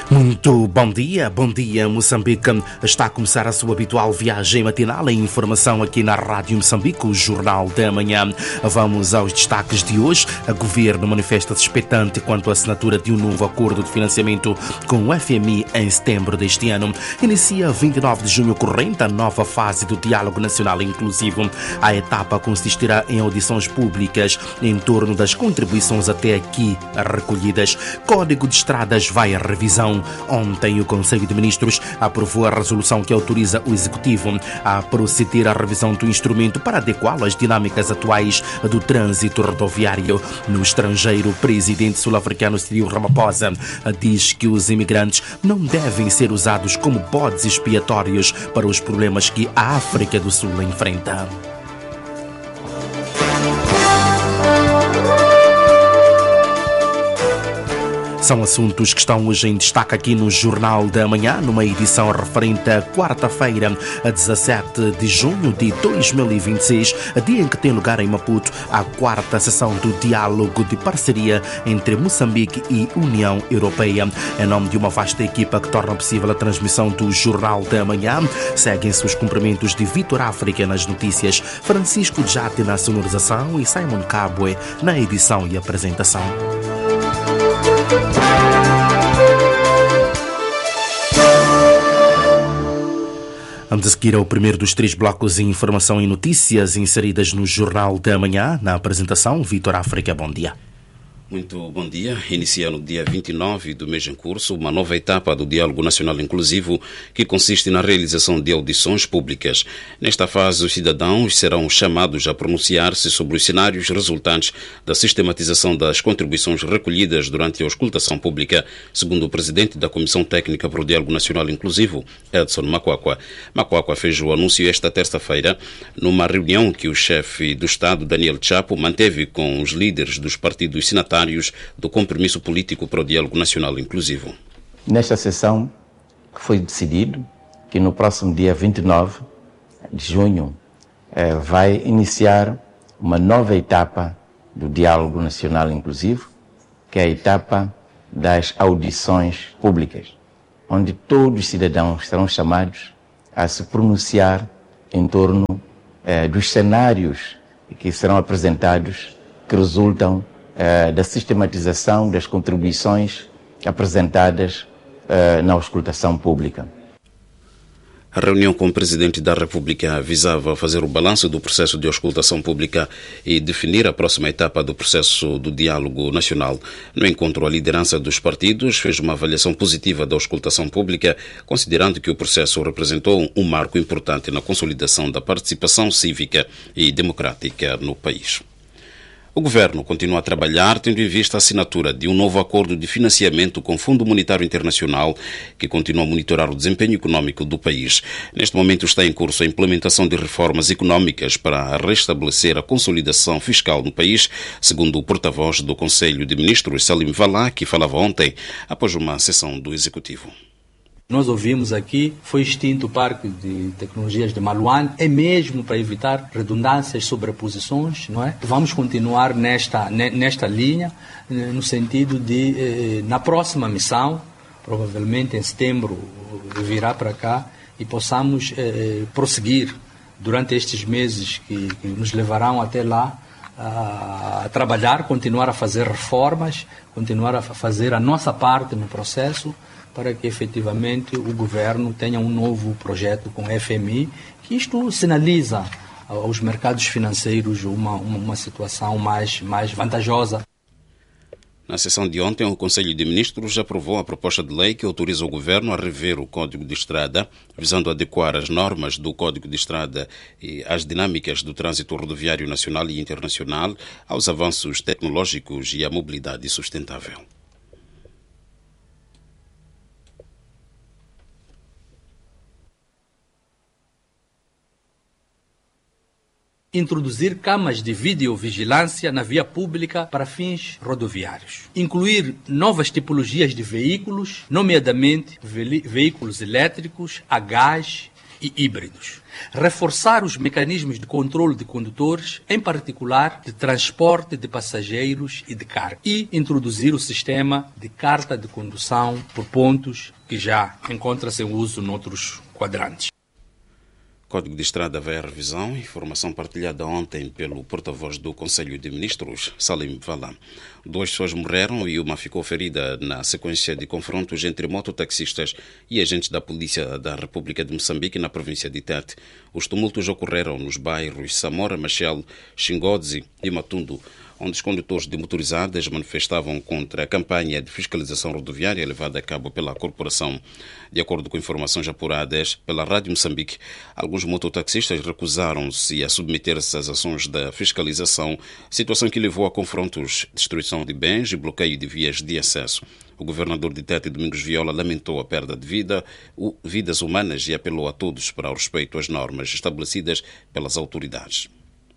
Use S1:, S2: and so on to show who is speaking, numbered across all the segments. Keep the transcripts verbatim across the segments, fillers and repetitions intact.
S1: Muito bom dia, bom dia Moçambique. Está a começar a sua habitual viagem matinal em informação aqui na Rádio Moçambique, o Jornal da Manhã. Vamos aos destaques de hoje. O Governo manifesta-se expectante quanto à assinatura de um novo acordo de financiamento com o F M I em setembro deste ano. Inicia vinte e nove de junho corrente a nova fase do Diálogo Nacional Inclusivo. A etapa consistirá em audições públicas em torno das contribuições até aqui recolhidas. Código de Estradas vai à revisão. Ontem, o Conselho de Ministros aprovou a resolução que autoriza o Executivo a proceder à revisão do instrumento para adequá-lo às dinâmicas atuais do trânsito rodoviário. No estrangeiro, o presidente sul-africano Cyril Ramaphosa diz que os imigrantes não devem ser usados como bodes expiatórios para os problemas que a África do Sul enfrenta. São assuntos que estão hoje em destaque aqui no Jornal da Manhã, numa edição referente a quarta-feira, a dezassete de junho de dois mil e vinte e seis, dia em que tem lugar em Maputo a quarta sessão do Diálogo de Parceria entre Moçambique e União Europeia. Em nome de uma vasta equipa que torna possível a transmissão do Jornal da Manhã, seguem-se os cumprimentos de Vitor África nas notícias, Francisco Jate na sonorização e Simon Cabwe na edição e apresentação. Vamos a seguir ao primeiro dos três blocos de informação e notícias inseridas no Jornal da Manhã. Na apresentação, Vitor África, bom dia.
S2: Muito bom dia. Inicia no dia vinte e nove do mês em curso uma nova etapa do Diálogo Nacional Inclusivo que consiste na realização de audições públicas. Nesta fase, os cidadãos serão chamados a pronunciar-se sobre os cenários resultantes da sistematização das contribuições recolhidas durante a auscultação pública, segundo o presidente da Comissão Técnica para o Diálogo Nacional Inclusivo, Edson Macuacua. Macuacua fez o anúncio esta terça-feira numa reunião que o chefe do Estado, Daniel Chapo, manteve com os líderes dos partidos sinatários do compromisso político para o Diálogo Nacional Inclusivo.
S3: Nesta sessão foi decidido que no próximo dia vinte e nove de junho eh, vai iniciar uma nova etapa do Diálogo Nacional Inclusivo, que é a etapa das audições públicas, onde todos os cidadãos serão chamados a se pronunciar em torno eh, dos cenários que serão apresentados que resultam Uh, da sistematização das contribuições apresentadas uh, na auscultação pública.
S2: A reunião com o Presidente da República visava fazer o balanço do processo de auscultação pública e definir a próxima etapa do processo do diálogo nacional. No encontro, a liderança dos partidos fez uma avaliação positiva da auscultação pública, considerando que o processo representou um marco importante na consolidação da participação cívica e democrática no país. O Governo continua a trabalhar tendo em vista a assinatura de um novo acordo de financiamento com o Fundo Monetário Internacional, que continua a monitorar o desempenho econômico do país. Neste momento está em curso a implementação de reformas econômicas para restabelecer a consolidação fiscal no país, segundo o porta-voz do Conselho de Ministros, Salim Valá, que falava ontem após uma sessão do Executivo.
S4: Nós ouvimos aqui, foi extinto o Parque de Tecnologias de Maluane, é mesmo para evitar redundâncias, sobreposições, não é? Vamos continuar nesta, nesta linha, no sentido de, na próxima missão, provavelmente em setembro, virá para cá e possamos eh, prosseguir durante estes meses que, que nos levarão até lá a, a trabalhar, continuar a fazer reformas, continuar a fazer a nossa parte no processo, para que efetivamente o Governo tenha um novo projeto com o F M I, que isto sinaliza aos mercados financeiros uma, uma, uma situação mais, mais vantajosa.
S2: Na sessão de ontem, o Conselho de Ministros aprovou a proposta de lei que autoriza o Governo a rever o Código de Estrada, visando adequar as normas do Código de Estrada e as dinâmicas do trânsito rodoviário nacional e internacional aos avanços tecnológicos e à mobilidade sustentável.
S4: Introduzir câmaras de videovigilância na via pública para fins rodoviários. Incluir novas tipologias de veículos, nomeadamente ve- veículos elétricos, a gás e híbridos. Reforçar os mecanismos de controle de condutores, em particular de transporte de passageiros e de carga. E introduzir o sistema de carta de condução por pontos, que já encontra-se em uso noutros quadrantes.
S2: Código de Estrada vai à revisão, informação partilhada ontem pelo porta-voz do Conselho de Ministros, Salim Vala. Duas pessoas morreram e uma ficou ferida na sequência de confrontos entre mototaxistas e agentes da Polícia da República de Moçambique na província de Tete. Os tumultos ocorreram nos bairros Samora Machel, Xingodzi e Matundu, onde os condutores de motorizadas manifestavam contra a campanha de fiscalização rodoviária levada a cabo pela corporação. De acordo com informações apuradas pela Rádio Moçambique, alguns mototaxistas recusaram-se a submeter-se às ações da fiscalização, situação que levou a confrontos, destruição de bens e bloqueio de vias de acesso. O governador de Tete, Domingos Viola, lamentou a perda de vida, vidas humanas e apelou a todos para o respeito às normas estabelecidas pelas autoridades.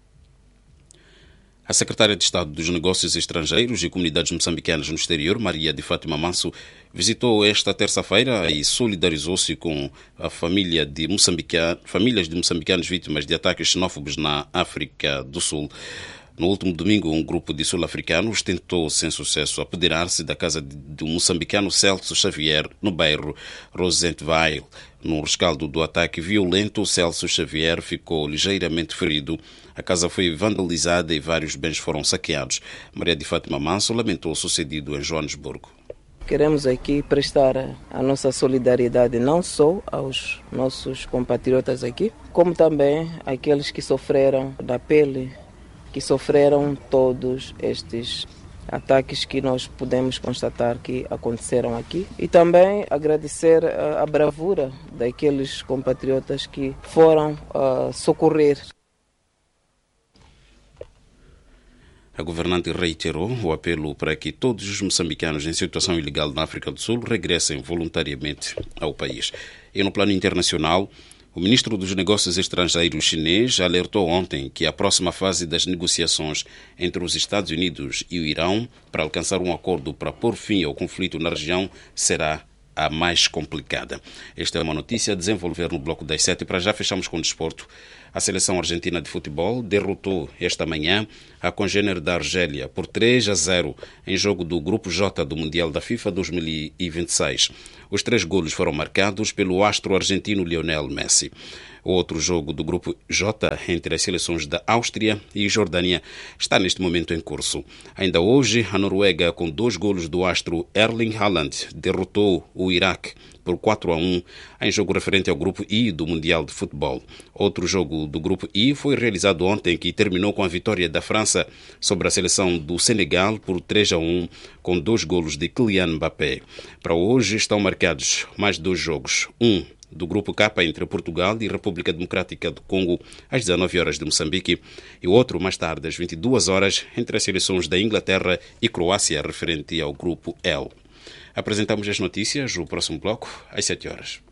S2: A secretária de Estado dos Negócios Estrangeiros e Comunidades Moçambicanas no Exterior, Maria de Fátima Manso, visitou esta terça-feira e solidarizou-se com a família de moçambica... famílias de moçambicanos vítimas de ataques xenófobos na África do Sul. No último domingo, um grupo de sul-africanos tentou, sem sucesso, apoderar-se da casa do moçambicano Celso Xavier, no bairro Rosentvale. No rescaldo do ataque violento, Celso Xavier ficou ligeiramente ferido. A casa foi vandalizada e vários bens foram saqueados. Maria de Fátima Manso lamentou o sucedido em Joanesburgo.
S5: Queremos aqui prestar a nossa solidariedade não só aos nossos compatriotas aqui, como também àqueles que sofreram da pele, que sofreram todos estes ataques que nós podemos constatar que aconteceram aqui. E também agradecer a, a bravura daqueles compatriotas que foram uh, socorrer.
S2: A governante reiterou o apelo para que todos os moçambicanos em situação ilegal na África do Sul regressem voluntariamente ao país. E no plano internacional, o ministro dos Negócios Estrangeiros chinês alertou ontem que a próxima fase das negociações entre os Estados Unidos e o Irão para alcançar um acordo para pôr fim ao conflito na região será a mais complicada. Esta é uma notícia a desenvolver no Bloco das Sete. Para já fechamos com o desporto. A seleção argentina de futebol derrotou esta manhã a congênere da Argélia por três a zero em jogo do Grupo J do Mundial da FIFA dois mil e vinte e seis. Os três golos foram marcados pelo astro argentino Lionel Messi. O outro jogo do Grupo J entre as seleções da Áustria e Jordânia está neste momento em curso. Ainda hoje, a Noruega, com dois golos do astro Erling Haaland, derrotou o Iraque por quatro a um em jogo referente ao Grupo I do Mundial de Futebol. Outro jogo do Grupo I foi realizado ontem, que terminou com a vitória da França sobre a seleção do Senegal por três a um, com dois golos de Kylian Mbappé. Para hoje estão marcados mais dois jogos. Um do Grupo K entre Portugal e República Democrática do Congo às dezenove horas de Moçambique e outro mais tarde às vinte e duas horas entre as seleções da Inglaterra e Croácia referente ao Grupo L. Apresentamos as notícias, o próximo bloco às sete horas.